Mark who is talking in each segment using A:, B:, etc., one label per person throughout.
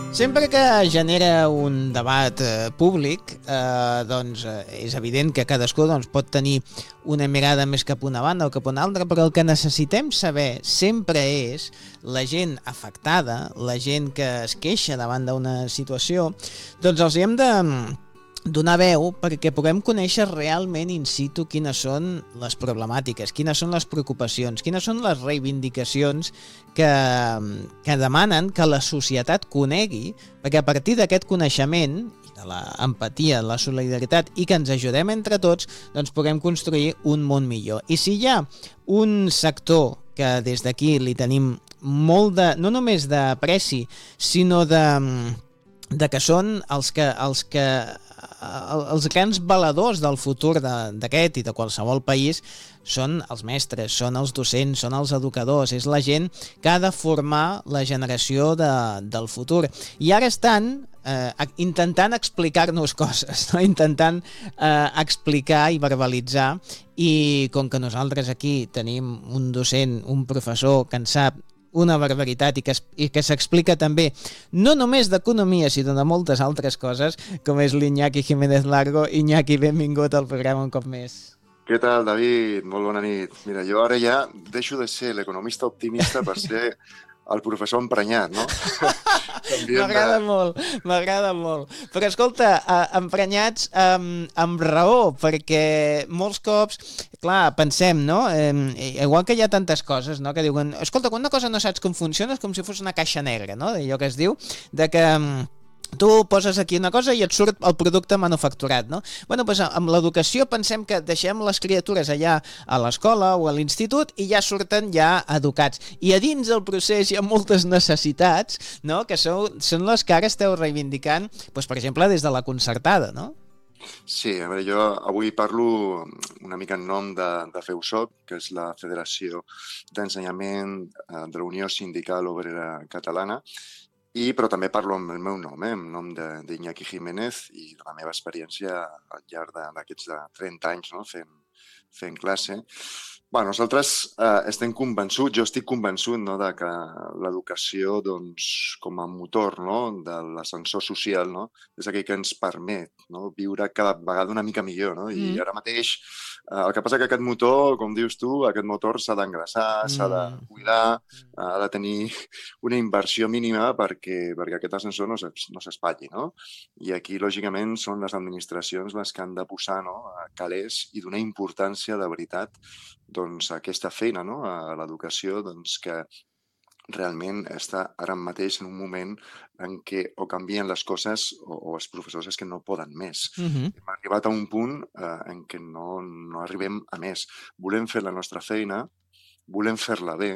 A: Sempre que genera un debat públic, és evident que cadascú pot tenir una mirada més cap a una banda o cap a una altra, però el que necessitem saber sempre és la gent afectada, la gent que es queixa davant d'una situació, doncs els hi hem de donar veu perquè puguem conèixer realment in situ quines són les problemàtiques, quines són les preocupacions, quines són les reivindicacions que demanen que la societat conegui, perquè a partir d'aquest coneixement i de l'empatia, la solidaritat i que ens ajudem entre tots, doncs puguem construir un món millor. I si hi ha un sector que des d'aquí li tenim molt de, no només d'apreci, sinó de que són els grans valedors del futur d'aquest i de qualsevol país, són els mestres, són els docents, són els educadors, és la gent que ha de formar la generació del futur. I ara estan intentant explicar-nos coses, no? Intentant explicar i verbalitzar, i com que nosaltres aquí tenim un docent, un professor que en sap una barbaritat i que s'explica també no només d'economia sinó de moltes altres coses, com és l'Iñaki Jiménez Largo. Iñaki, benvingut al programa un cop més.
B: Què tal, David? Molt bona nit. Mira, jo ara ja deixo de ser l'economista optimista per ser el professor emprenyat, no?
A: M'agrada molt. Però escolta, emprenyats amb raó, perquè molts cops, clar, pensem, no? Igual que hi ha tantes coses, no? Que diuen, escolta, quan una cosa no saps com funciona és com si fos una caixa negra, no? Allò que es diu, de que tu poses aquí una cosa i et surt el producte manufacturat, no? Bueno, doncs amb l'educació pensem que deixem les criatures allà a l'escola o a l'institut i ja surten ja educats. I a dins del procés hi ha moltes necessitats, no?, que són les que ara esteu reivindicant, doncs, per exemple, des de la concertada, no?
B: Sí, a veure, jo avui parlo una mica en nom de FEUSOC, que és la Federació d'Ensenyament de la Unió Sindical Obrera Catalana, però també parlo en el meu nom, en nom d'Iñaki Jiménez i de la meva experiència al llarg d'aquests 30 anys, no?, fent classe. Bueno, nosaltres estem convençuts, jo estic convençut, no?, de que l'educació, doncs, com a motor, no?, de l'ascensor social, no?, és aquell que ens permet, no?, viure cada vegada una mica millor, no? I ara mateix el que passa que aquest motor, com dius tu, aquest motor s'ha d'engraçar, s'ha de cuidar, ha de tenir una inversió mínima perquè aquest ascensor no s'espatlli, no? I aquí, lògicament, són les administracions les que han de posar, no?, calés i donar importància de veritat, doncs, a aquesta feina, no?, a l'educació, doncs, que realment està ara mateix en un moment en què o canvien les coses o els professors és que no poden més. Hem arribat a un punt en què no arribem a més. Volem fer la nostra feina, volem fer-la bé,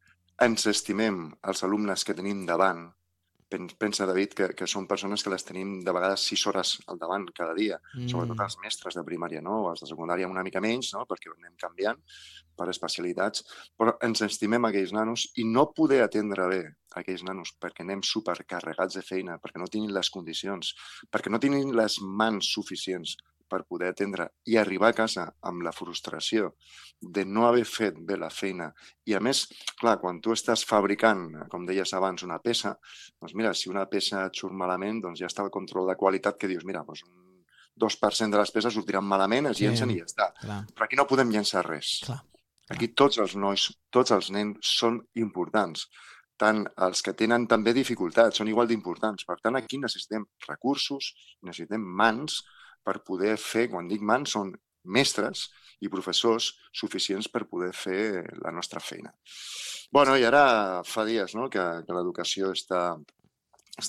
B: ens estimem els alumnes que tenim davant. Pensa, David, que són persones que les tenim de vegades 6 hores al davant cada dia, sobretot els mestres de primària, no? Els de secundària una mica menys, no?, perquè ho anem canviant per especialitats, però ens estimem aquells nanos i no poder atendre bé aquells nanos perquè anem supercarregats de feina, perquè no tinguin les condicions, perquè no tinguin les mans suficients per poder atendre i arribar a casa amb la frustració de no haver fet bé la feina. I a més, clar, quan tu estàs fabricant, com deies abans, una peça, doncs mira, si una peça et surt malament, doncs ja està el control de qualitat que dius, mira, doncs un 2% de les peces sortiran malament, es llencen i ja està. Però aquí no podem llençar res. Aquí tots els nois, tots els nens són importants. Tant els que tenen també dificultats són igual d'importants. Per tant, aquí necessitem recursos, necessitem mans per poder fer, quan dic mans, són mestres i professors suficients per poder fer la nostra feina. Bueno, i ara fa dies, no?, que l'educació està